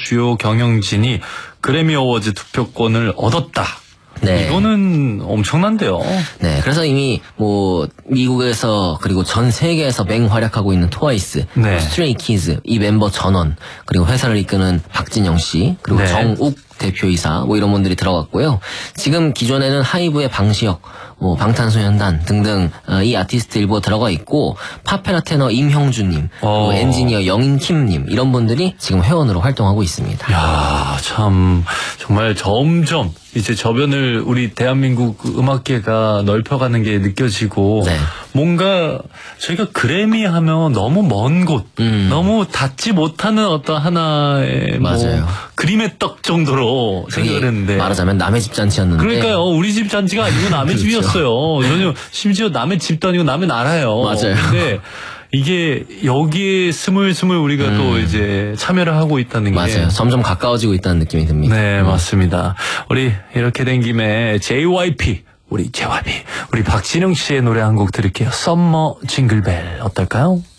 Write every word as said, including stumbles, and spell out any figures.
주요 경영진이 그래미 어워즈 투표권을 얻었다. 네. 이거는 엄청난데요. 네. 그래서 이미 뭐 미국에서 그리고 전 세계에서 맹활약하고 있는 트와이스, 네. 스트레이키즈 이 멤버 전원, 그리고 회사를 이끄는 박진영 씨, 그리고 네. 정욱 대표이사 뭐 이런 분들이 들어갔고요. 지금 기존에는 하이브의 방시혁, 뭐 방탄소년단 등등 어, 이 아티스트 일부 들어가 있고 파페라 테너 임형준님, 어. 그리고 엔지니어 영인킴님 이런 분들이 지금 회원으로 활동하고 있습니다. 야, 참 정말 점점 이제 저변을 우리 대한민국 음악계가 넓혀가는 게 느껴지고 네. 뭔가 저희가 그래미 하면 너무 먼 곳, 음. 너무 닿지 못하는 어떤 하나의 뭐 맞아요. 그림의 떡 정도로 생각을 했는데 말하자면 남의 집 잔치였는데. 그러니까요. 우리 집 잔치가 아니고 남의 그렇죠. 집이었어요. 전혀 심지어 남의 집도 아니고 남의 나라요. 맞아요. 근데 이게 여기에 스물스물 우리가 음. 또 이제 참여를 하고 있다는 게 맞아요. 점점 가까워지고 있다는 느낌이 듭니다. 네, 음. 맞습니다. 우리 이렇게 된 김에 제이와이피 우리 제이와이피 우리 박진영 씨의 노래 한 곡 들을게요. 썸머 징글벨 어떨까요?